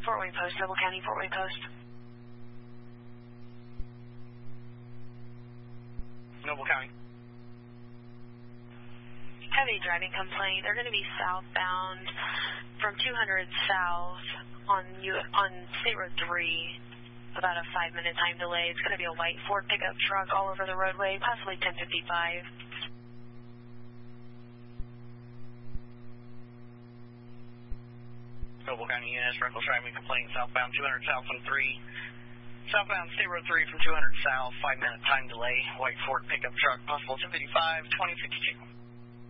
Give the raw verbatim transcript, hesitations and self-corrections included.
Fort Wayne Post, Noble County, Fort Wayne Post. Noble County. Heavy driving complaint. They're going to be southbound from two hundred south on U on State Road three. About a five-minute time delay. It's going to be a white Ford pickup truck all over the roadway, possibly ten fifty-five. Noble County E M S, reckless driving complaint, southbound two hundred south on three. Southbound State Road three from two hundred south, five-minute time delay, white Ford pickup truck, possible ten fifty-five, twenty fifty-two.